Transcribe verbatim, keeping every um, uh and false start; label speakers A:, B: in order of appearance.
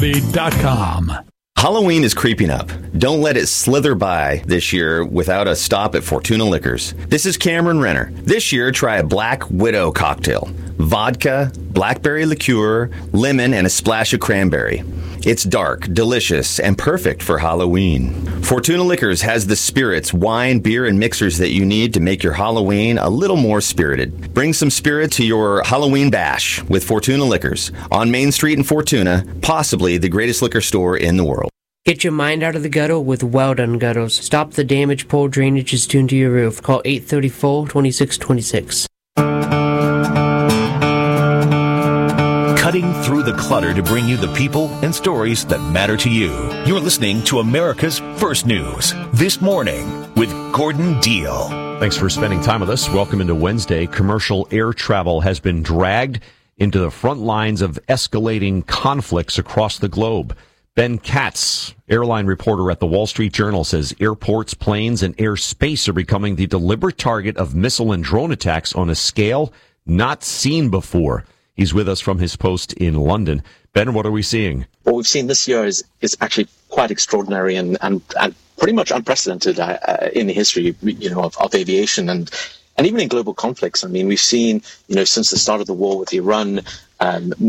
A: dot com.
B: Halloween is creeping up. Don't let it slither by this year without a stop at Fortuna Liquors. This is Cameron Renner. This year, try a Black Widow cocktail. Vodka, blackberry liqueur, lemon, and a splash of cranberry. It's dark, delicious, and perfect for Halloween. Fortuna Liquors has the spirits, wine, beer, and mixers that you need to make your Halloween a little more spirited. Bring some spirit to your Halloween bash with Fortuna Liquors on Main Street in Fortuna, possibly the greatest liquor store in the world.
C: Get your mind out of the gutter with Well Done Gutters. Stop the damage poor drainage is doing to your roof. Call eight three four, two six two six.
D: Cutting through the clutter to bring you the people and stories that matter to you. You're listening to America's First News This Morning with Gordon Deal.
E: Thanks for spending time with us. Welcome into Wednesday. Commercial air travel has been dragged into the front lines of escalating conflicts across the globe. Ben Katz, airline reporter at the Wall Street Journal, says airports, planes, and airspace are becoming the deliberate target of missile and drone attacks on a scale not seen before. He's with us from his post in London. Ben, what are we seeing?
F: What we've seen this year is is actually quite extraordinary and, and, and pretty much unprecedented uh, uh, in the history, you know, of, of aviation and and even in global conflicts. I mean, we've seen, you know, since the start of the war with Iran, um,